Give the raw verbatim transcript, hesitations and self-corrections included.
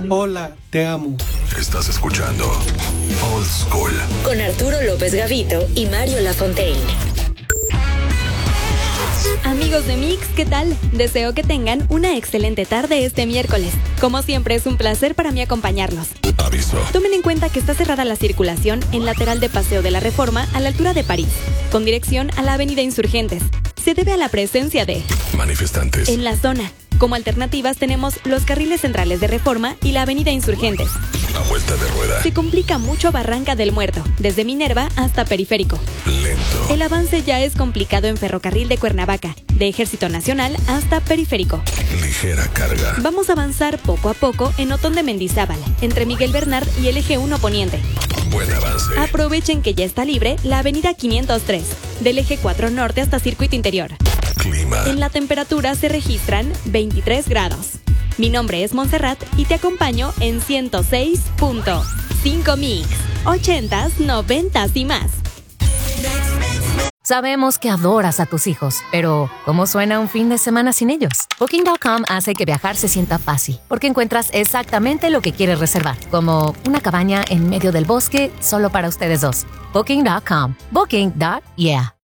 Hola, te amo. Estás escuchando Old School con Arturo López Gavito y Mario Lafontaine. Amigos de Mix, ¿qué tal? Deseo que tengan una excelente tarde este miércoles. Como siempre, es un placer para mí acompañarlos. Aviso. Tomen en cuenta que está cerrada la circulación en lateral de Paseo de la Reforma a la altura de París, con dirección a la Avenida Insurgentes. Se debe a la presencia de manifestantes en la zona. Como alternativas tenemos los carriles centrales de Reforma y la Avenida Insurgentes. A vuelta de rueda. Se complica mucho Barranca del Muerto, desde Minerva hasta Periférico. Lento. El avance ya es complicado en Ferrocarril de Cuernavaca, de Ejército Nacional hasta Periférico. Ligera carga. Vamos a avanzar poco a poco en Otón de Mendizábal, entre Miguel Bernard y el Eje uno Poniente. Buen avance. Aprovechen que ya está libre la Avenida quinientos tres, del Eje cuatro Norte hasta Circuito Interior. Clima. En la temperatura se registran veintitrés grados. Mi nombre es Montserrat y te acompaño en ciento seis punto cinco Mix, ochentas, noventas y más. Sabemos que adoras a tus hijos, pero ¿cómo suena un fin de semana sin ellos? Booking punto com hace que viajar se sienta fácil, porque encuentras exactamente lo que quieres reservar, como una cabaña en medio del bosque solo para ustedes dos. Booking punto com. Booking. Yeah.